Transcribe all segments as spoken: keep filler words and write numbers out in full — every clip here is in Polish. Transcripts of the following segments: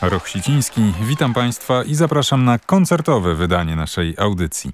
Roch-Siciński, witam Państwa i zapraszam na koncertowe wydanie naszej audycji.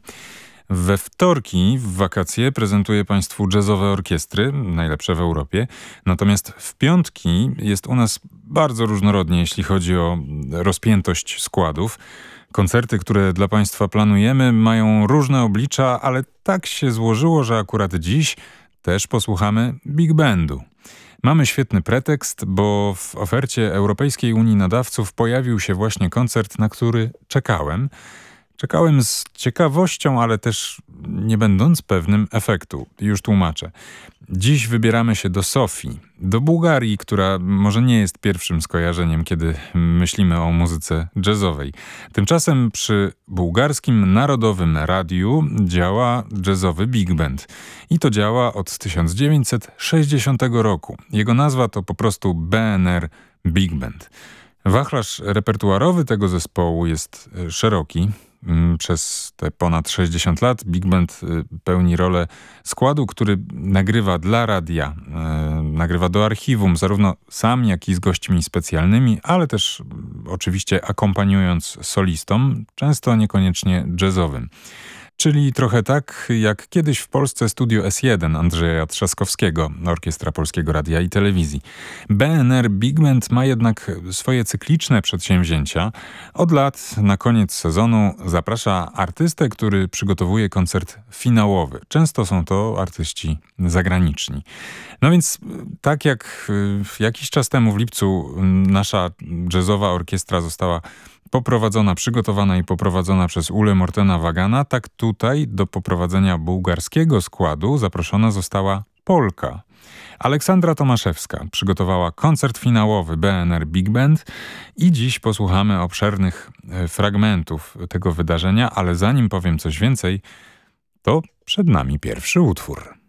We wtorki w wakacje prezentuję Państwu jazzowe orkiestry, najlepsze w Europie. Natomiast w piątki jest u nas bardzo różnorodnie, jeśli chodzi o rozpiętość składów. Koncerty, które dla Państwa planujemy, mają różne oblicza, ale tak się złożyło, że akurat dziś też posłuchamy big bandu. Mamy świetny pretekst, bo w ofercie Europejskiej Unii Nadawców pojawił się właśnie koncert, na który czekałem. Czekałem z ciekawością, ale też nie będąc pewnym efektu. Już tłumaczę. Dziś wybieramy się do Sofii, do Bułgarii, która może nie jest pierwszym skojarzeniem, kiedy myślimy o muzyce jazzowej. Tymczasem przy bułgarskim Narodowym Radiu działa jazzowy big band. I to działa od tysiąc dziewięćset sześćdziesiątego roku. Jego nazwa to po prostu B N R Big Band. Wachlarz repertuarowy tego zespołu jest szeroki. Przez te ponad sześćdziesiąt lat big band pełni rolę składu, który nagrywa dla radia, e, nagrywa do archiwum, zarówno sam, jak i z gośćmi specjalnymi, ale też oczywiście akompaniując solistom, często niekoniecznie jazzowym. Czyli trochę tak, jak kiedyś w Polsce Studio S jeden Andrzeja Trzaskowskiego, Orkiestra Polskiego Radia i Telewizji. B N R Big Band ma jednak swoje cykliczne przedsięwzięcia. Od lat na koniec sezonu zaprasza artystę, który przygotowuje koncert finałowy. Często są to artyści zagraniczni. No więc tak jak jakiś czas temu w lipcu nasza jazzowa orkiestra została poprowadzona, przygotowana i poprowadzona przez Ulę Mortena Wagana, tak tutaj do poprowadzenia bułgarskiego składu zaproszona została Polka. Aleksandra Tomaszewska przygotowała koncert finałowy B N R Big Band i dziś posłuchamy obszernych fragmentów tego wydarzenia, ale zanim powiem coś więcej, to przed nami pierwszy utwór.